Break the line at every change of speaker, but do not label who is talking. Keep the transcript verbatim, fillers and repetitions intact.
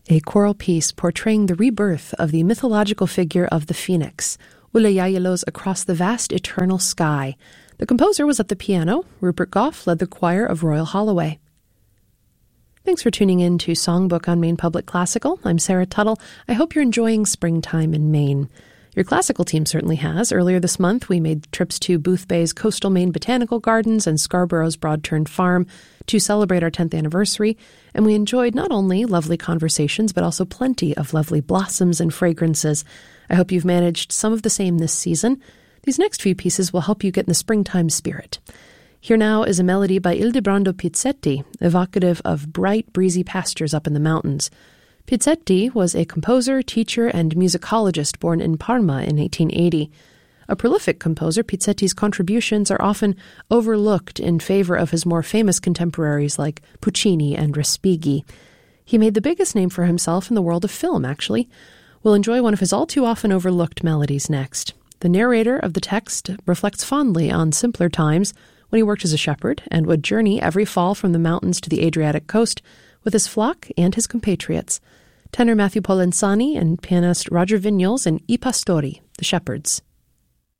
a choral piece portraying the rebirth of the mythological figure of the phoenix, Ulla Jajalo's Across the Vast Eternal Sky. The composer was at the piano. Rupert Goff led the choir of Royal Holloway. Thanks for tuning in to Songbook on Maine Public Classical. I'm Sarah Tuttle. I hope you're enjoying springtime in Maine. Your classical team certainly has. Earlier this month, we made trips to Boothbay's Coastal Maine Botanical Gardens and Scarborough's Broadturn Farm to celebrate our tenth anniversary, and we enjoyed not only lovely conversations, but also plenty of lovely blossoms and fragrances. I hope you've managed some of the same this season. These next few pieces will help you get in the springtime spirit. Here now is a melody by Ildebrando Pizzetti, evocative of bright, breezy pastures up in the mountains. Pizzetti was a composer, teacher, and musicologist born in Parma in eighteen eighty. A prolific composer, Pizzetti's contributions are often overlooked in favor of his more famous contemporaries like Puccini and Respighi. He made the biggest name for himself in the world of film, actually. We'll enjoy one of his all-too-often overlooked melodies next. The narrator of the text reflects fondly on simpler times when he worked as a shepherd and would journey every fall from the mountains to the Adriatic coast with his flock and his compatriots. Tenor Matthew Polenzani and pianist Roger Vignoles in I Pastori, The Shepherds.